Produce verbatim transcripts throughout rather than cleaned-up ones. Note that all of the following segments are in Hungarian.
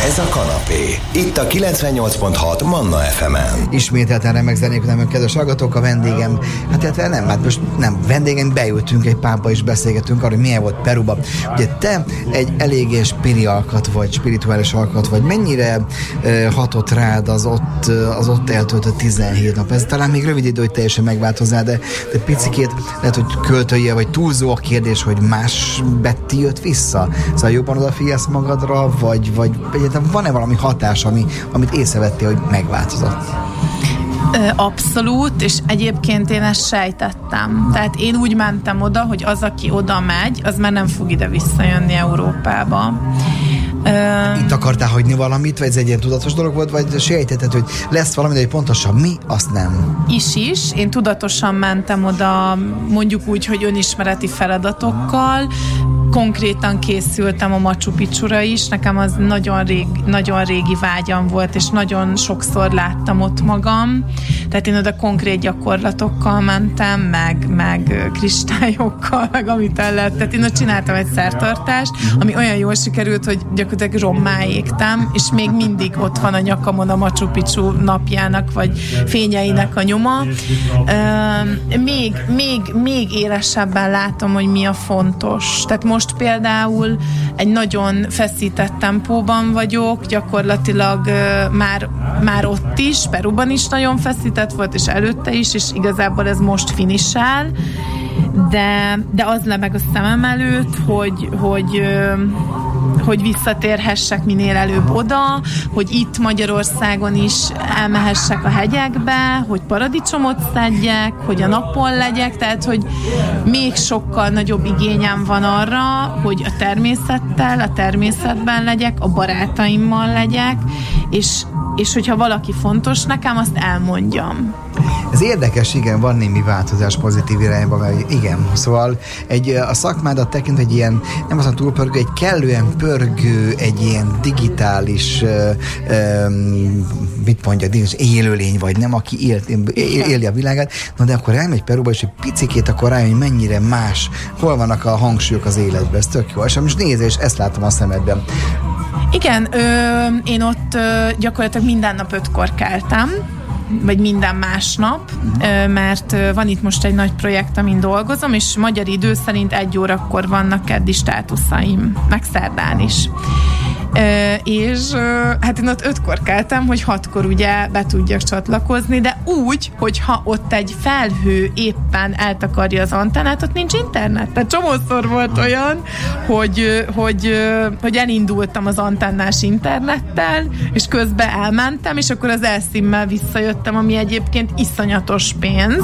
Ez a kanapé. Itt a kilencvennyolc pont hat Manna ef emen. Ismételten remek zenék, nem kedves hallgatók, a vendégem, hát illetve nem, hát most nem, vendégem, beültünk egy párba és beszélgetünk arról, hogy milyen volt Peruba. Ugye te egy eléggé spiri alkat vagy, spirituális alkat vagy, mennyire uh, hatott rád az ott, uh, az ott eltöltött tizenhét nap? Ez talán még rövid idő, hogy teljesen megváltozzál, de, de picikét lehet, hogy költője, vagy túlzó a kérdés, hogy más Betty jött vissza? Szóval jobban odafigyelsz magadra, vagy, vagy egyáltalán van-e valami hatás, ami, amit észrevettél, hogy megváltozott? Abszolút, és egyébként én ezt sejtettem. Tehát én úgy mentem oda, hogy az, aki oda megy, az már nem fog ide visszajönni Európába. Itt akartál hagyni valamit, vagy ez egy ilyen tudatos dolog volt, vagy sejtetted, hogy lesz valami, de hogy pontosan mi, azt nem? Is is. Én tudatosan mentem oda, mondjuk úgy, hogy önismereti feladatokkal. Konkrétan készültem a Machu Picchura is, nekem az nagyon, rég, nagyon régi vágyam volt, és nagyon sokszor láttam ott magam. Tehát én oda konkrét gyakorlatokkal mentem, meg, meg kristályokkal, meg amit el lehet. Tehát én ott csináltam egy szertartást, ami olyan jól sikerült, hogy gyakorlatilag rommá égtem, és még mindig ott van a nyakamon a Machu Picchu napjának, vagy fényeinek a nyoma. Uh, még, még, még élesebben látom, hogy mi a fontos. Tehát most például egy nagyon feszített tempóban vagyok, gyakorlatilag uh, már, már ott is, Peruban is nagyon feszített volt, és előtte is, és igazából ez most finissál, de, de az lebeg a szemem előtt, hogy, hogy uh, hogy visszatérhessek minél előbb oda, hogy itt Magyarországon is elmehessek a hegyekbe, hogy paradicsomot szedjek, hogy a napon legyek, tehát, hogy még sokkal nagyobb igényem van arra, hogy a természettel, a természetben legyek, a barátaimmal legyek, és, és hogyha valaki fontos nekem, azt elmondjam. Ez érdekes, igen, van némi változás pozitív irányba, mert igen, szóval egy, a szakmádat tekint egy ilyen, nem azon túlpörgő, egy kellően pörgő, egy ilyen digitális uh, um, mit mondja, élőlény vagy, nem, aki él, él, éli a világát, na de akkor elmegy Peruba, és egy picikét akkor rájön, hogy mennyire más, hol vannak a hangsúlyok az életben, ez tök jó, és most nézd, és ezt látom a szemedben. Igen, ö, én ott ö, gyakorlatilag minden nap ötkor keltem, vagy minden másnap, mert van itt most egy nagy projekt, amin dolgozom, és magyar idő szerint egy órakor vannak keddi státuszaim, meg szerdán is. És hát én ott ötkor keltem, hogy hatkor ugye be tudjak csatlakozni, de úgy, hogyha ott egy felhő éppen eltakarja az antennát, ott nincs internet. Tehát csomószor volt olyan, hogy, hogy, hogy elindultam az antennás internettel, és közben elmentem, és akkor az elszímmel visszajöttem, ami egyébként iszonyatos pénz.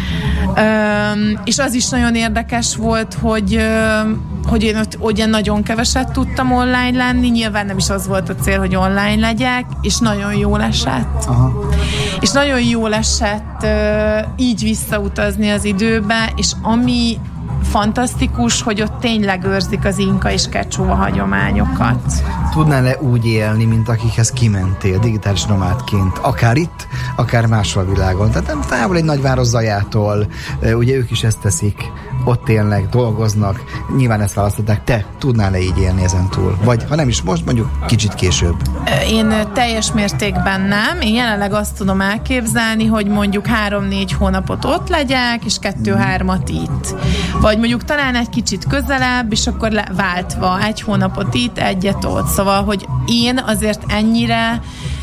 És az is nagyon érdekes volt, hogy hogy én ott ugye nagyon keveset tudtam online lenni, nyilván nem is az volt a cél, hogy online legyek, és nagyon jól esett. Aha. És nagyon jól esett uh, így visszautazni az időbe, és ami fantasztikus, hogy ott tényleg őrzik az inka és quechua hagyományokat. Tudnál-e úgy élni, mint akikhez kimentél digitális nomádként? Akár itt, akár máshol a világon. Tehát nem távol egy nagyváros zajától, ugye ők is ezt teszik, ott élnek, dolgoznak, nyilván ezt választották. Te tudnál-e így élni ezen túl? Vagy ha nem is most, mondjuk kicsit később? Én teljes mértékben nem. Én jelenleg azt tudom elképzelni, hogy mondjuk három-négy hónapot ott legyek, és kettő-hármat itt. Vagy mondjuk talán egy kicsit közelebb, és akkor le, váltva egy hónapot itt, egyet ott. Szóval, hogy én azért ennyire